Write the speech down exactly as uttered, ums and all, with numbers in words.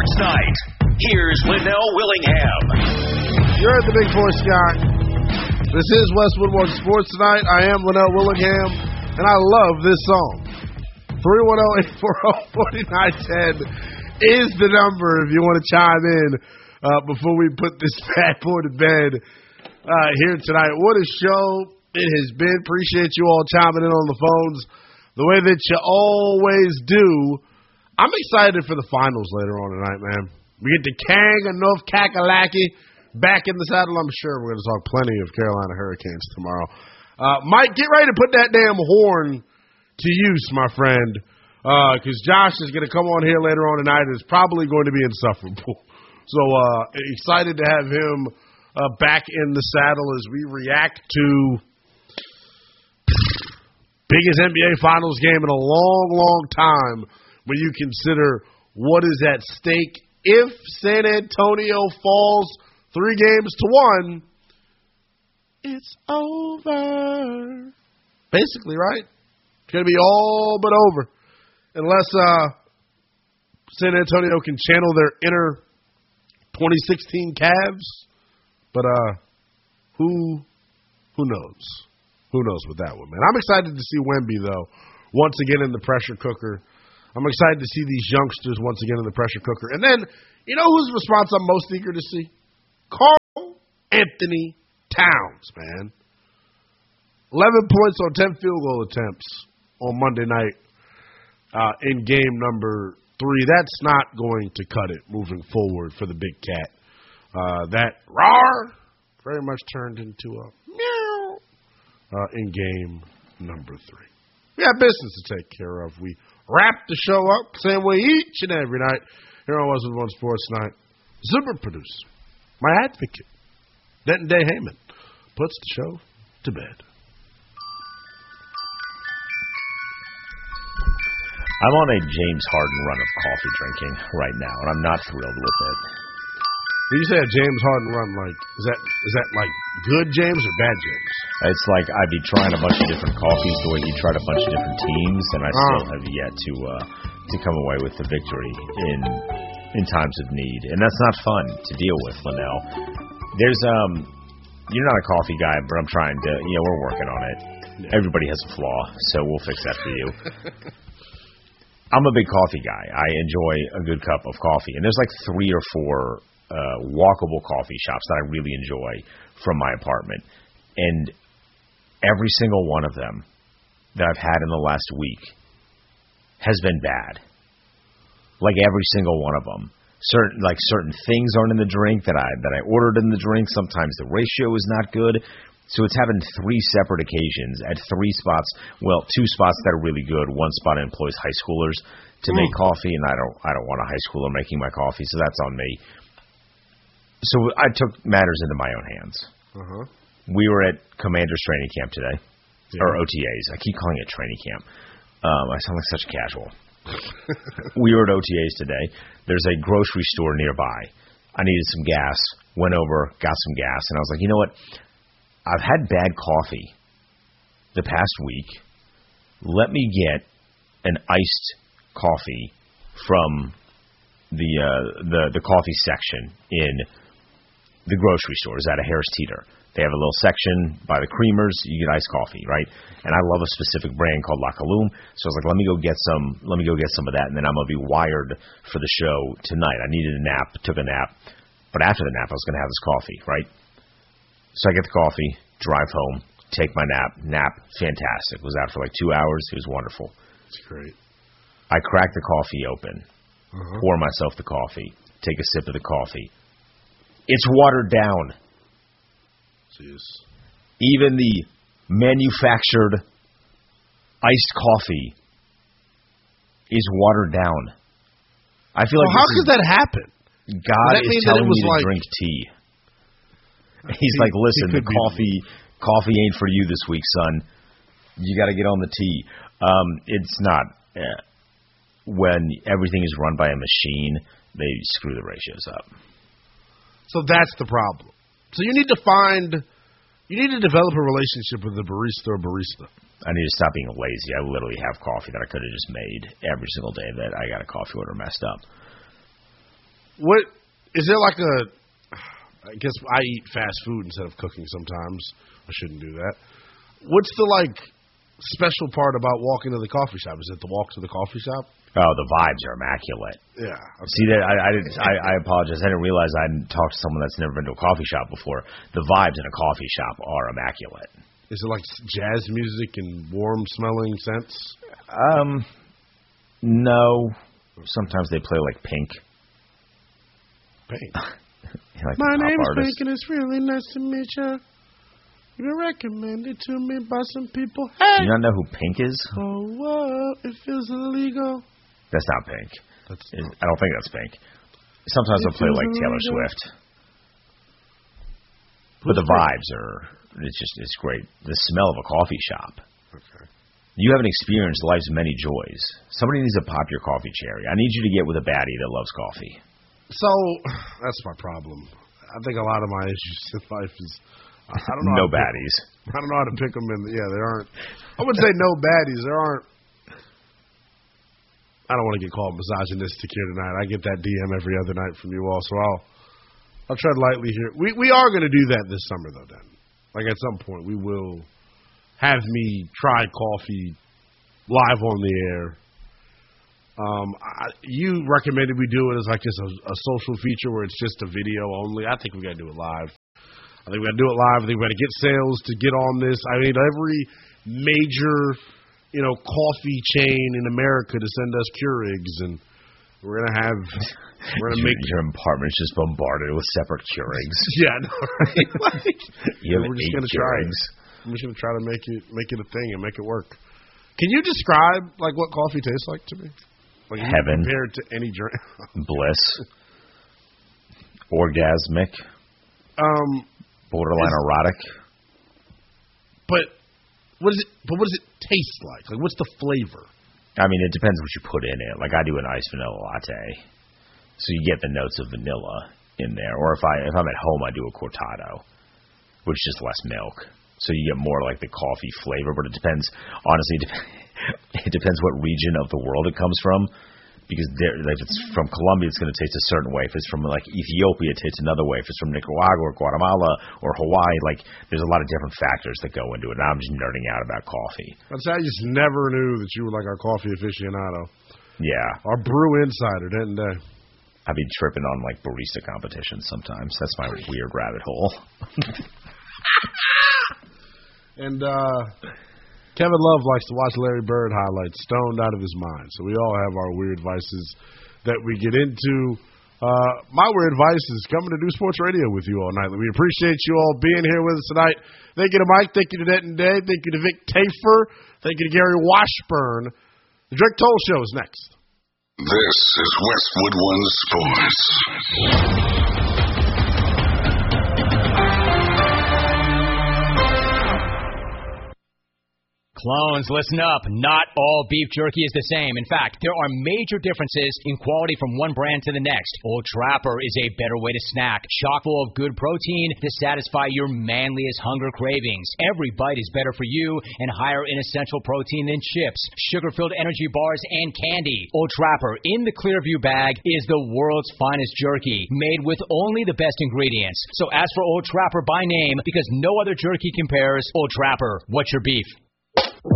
Sports Night. Here's Linnell Willingham. You're at the Big Four, Scott. This is Westwood One Sports Night. I am Linnell Willingham, and I love this song. three one zero, eight four zero, four nine one zero is the number if you want to chime in uh, before we put this bad boy to bed uh, here tonight. What a show it has been. Appreciate you all chiming in on the phones the way that you always do. I'm excited for the finals later on tonight, man. We get to Kang and North Kakalaki back in the saddle. I'm sure we're going to talk plenty of Carolina Hurricanes tomorrow. Uh, Mike, get ready to put that damn horn to use, my friend, because uh, Josh is going to come on here later on tonight and is probably going to be insufferable. So uh, excited to have him uh, back in the saddle as we react to biggest N B A Finals game in a long, long time when you consider what is at stake if San Antonio falls three games to one. It's over. Basically, right? It's going to be all but over. Unless uh, San Antonio can channel their inner twenty sixteen Cavs. But uh, who who knows? Who knows with that one, man? I'm excited to see Wemby, though, once again in the pressure cooker. I'm excited to see these youngsters once again in the pressure cooker. And then, you know whose response I'm most eager to see? Karl Anthony Towns, man. eleven points on ten field goal attempts on Monday night uh, in game number three. That's not going to cut it moving forward for the Big Cat. Uh, that roar very much turned into a meow uh, in game number three. We have business to take care of. We wrap the show up same way each and every night here on Westwood One Sports Night. Super producer, my advocate, Denton Day Heyman, puts the show to bed. I'm on a James Harden run of coffee drinking right now, and I'm not thrilled with it. When you say a James Harden run, like is that is that like good James or bad James? It's like I'd be trying a bunch of different coffees the way he tried a bunch of different teams, and I still oh. have yet to uh, to come away with the victory in in times of need, and that's not fun to deal with, Linnell. There's um, you're not a coffee guy, but I'm trying to. You know, we're working on it. Yeah. Everybody has a flaw, so we'll fix that for you. I'm a big coffee guy. I enjoy a good cup of coffee, and there's like three or four uh, walkable coffee shops that I really enjoy from my apartment, and every single one of them that I've had in the last week has been bad. Like every single one of them. Certain like certain things aren't in the drink that I that I ordered in the drink. Sometimes the ratio is not good. So it's happened three separate occasions at three spots. Well, two spots that are really good. One spot employs high schoolers to mm. make coffee, and I don't I don't want a high schooler making my coffee, so that's on me. So I took matters into my own hands. Uh-huh. We were at Commander's training camp today, yeah. or O T As. I keep calling it training camp. Um, I sound like such a casual. We were at O T As today. There's a grocery store nearby. I needed some gas. Went over, got some gas, and I was like, you know what? I've had bad coffee the past week. Let me get an iced coffee from the uh, the the coffee section in the grocery store. Is at a Harris Teeter. They have a little section by the creamers. You get iced coffee, right? And I love a specific brand called La Colombe. So I was like, let me go get some. Let me go get some of that, and then I'm gonna be wired for the show tonight. I needed a nap. Took a nap, but after the nap, I was gonna have this coffee, right? So I get the coffee, drive home, take my nap. Nap, fantastic. Was out for like two hours. It was wonderful. That's great. I crack the coffee open, uh-huh. pour myself the coffee, take a sip of the coffee. It's watered down. Jeez. Even the manufactured iced coffee is watered down. I feel well, like how could that happen? God that is telling me to like... drink tea. He's like, listen, the coffee coffee ain't for you this week, son. You got to get on the tea. Um, it's not. Uh, when everything is run by a machine, they screw the ratios up. So that's the problem. So you need to find, you need to develop a relationship with the barista or barista. I need to stop being lazy. I literally have coffee that I could have just made every single day that I got a coffee order messed up. what is there like a? I guess I eat fast food instead of cooking sometimes. I shouldn't do that. What's the like special part about walking to the coffee shop? Is it the walk to the coffee shop? Oh, the vibes are immaculate. Yeah. Okay. See that? I I, didn't, I I apologize. I didn't realize I hadn't talked to someone that's never been to a coffee shop before. The vibes in a coffee shop are immaculate. Is it like jazz music and warm smelling scents? Um, no. Sometimes they play like Pink. Pink. like My name is artist. Pink and it's really nice to meet you. You were recommended to me by some people. Hey! You not know who Pink is? Oh, whoa, it feels illegal. That's not Pink. That's It, I don't think that's Pink. Sometimes they'll play like Taylor illegal. Swift. But the vibes are, it's just, it's great. The smell of a coffee shop. Okay. You haven't experienced life's many joys. Somebody needs to pop your coffee cherry. I need you to get with a baddie that loves coffee. So, that's my problem. I think a lot of my issues in life is, I I don't know. No how to baddies. Pick, I don't know how to pick them in. Yeah, there aren't, I wouldn't say no baddies. There aren't, I don't want to get called misogynistic here tonight. I get that D M every other night from you all, so I'll, I'll tread lightly here. We we are going to do that this summer, though, Dan. Like, at some point, we will have me try coffee live on the air. Um, I, you recommended we do it as like just a, a social feature where it's just a video only. I think we got to do it live. I think we got to do it live. I think we got to get sales to get on this. I mean, every major, you know, coffee chain in America to send us Keurigs, and we're gonna have we're gonna your, make your apartment's just bombarded with separate Keurigs. yeah, I know, right? Like, You have we're just eight gonna try it. Keurigs. I'm just gonna try to make it make it a thing and make it work. Can you describe like what coffee tastes like to me? Like Heaven. compared to any drink. Bliss. Orgasmic. Um, Borderline Is- erotic. but what is it? But what does it taste like? Like, what's the flavor? I mean, it depends what you put in it. Like, I do an iced vanilla latte, so you get the notes of vanilla in there. Or if I if I'm at home, I do a cortado, which is just less milk, so you get more like the coffee flavor. But it depends. Honestly, it depends what region of the world it comes from. Because there, if it's from Colombia, it's going to taste a certain way. If it's from like Ethiopia, it tastes another way. If it's from Nicaragua or Guatemala or Hawaii, like there's a lot of different factors that go into it. And I'm just nerding out about coffee. I'd say I just never knew that you were like our coffee aficionado, Yeah, our brew insider, didn't they? I've been tripping on like barista competitions sometimes. That's my weird rabbit hole. And uh, Kevin Love likes to watch Larry Bird highlights, stoned out of his mind. So we all have our weird vices that we get into. Uh, my weird vice is coming to do sports radio with you all night. We appreciate you all being here with us tonight. Thank you to Mike. Thank you to Denton Day. Thank you to Vic Tafer. Thank you to Gary Washburn. The Drake Toll Show is next. This is Westwood One Sports. Clones, listen up. Not all beef jerky is the same. In fact, there are major differences in quality from one brand to the next. Old Trapper is a better way to snack. Chock full of good protein to satisfy your manliest hunger cravings. Every bite is better for you and higher in essential protein than chips, sugar-filled energy bars, and candy. Old Trapper in the Clearview bag is the world's finest jerky, made with only the best ingredients. So ask for Old Trapper by name because no other jerky compares. Old Trapper, what's your beef?